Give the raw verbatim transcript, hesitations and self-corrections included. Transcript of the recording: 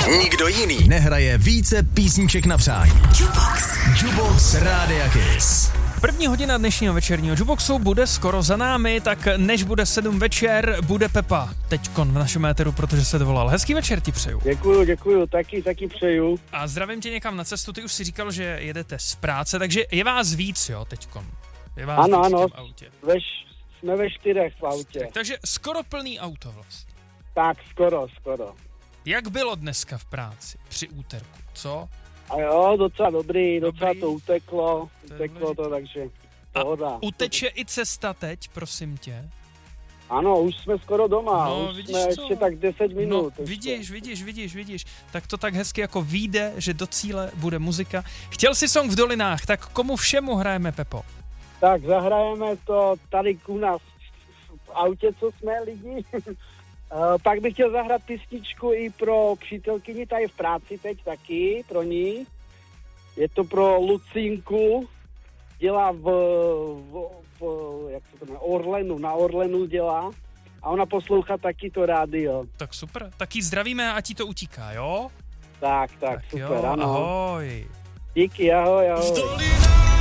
Nikdo jiný nehraje více písniček na přání. Jukebox. Jukebox Rádia Kiss. První hodina dnešního večerního Jukeboxu bude skoro za námi, tak než bude sedm večer, bude Pepa teďkon v našem éteru, protože se dovolal. Hezký večer ti přeju. Děkuju, děkuju, taky, taky přeju. A zdravím tě někam na cestu, ty už si říkal, že jedete z práce, takže je vás víc, jo, teďkon. Je vás ano, víc ano, v autě. Veš, jsme ve čtyřech v autě. Tak, takže skoro plný auto vlastně. Tak, skoro, skoro. Jak bylo dneska v práci při úterku, co? A jo, docela dobrý, dobrý. docela to uteklo, To uteklo to, takže A pohoda. uteče i cesta teď, prosím tě? Ano, už jsme skoro doma, No, už vidíš jsme co? ještě tak deset minut. No, ještě. vidíš, vidíš, vidíš, vidíš. Tak to tak hezky jako vyjde, že do cíle bude muzika. Chtěl si song v Dolinách, tak komu všemu hrajeme, Pepo? Tak zahrajeme to tady u nás v autě, co jsme lidi. Uh, pak bych chtěl zahrát písničku i pro přítelkyni tady v práci teď taky, pro ní. Je to pro Lucinku, dělá v, v, v jak se to jmenuje, Orlenu, na Orlenu dělá a ona poslouchá taky to rádio. Tak super, tak jí zdravíme a ti to utíká, jo? Tak, tak, Tak super, jo, ano. ahoj. Díky, ahoj, ahoj. V Dolinách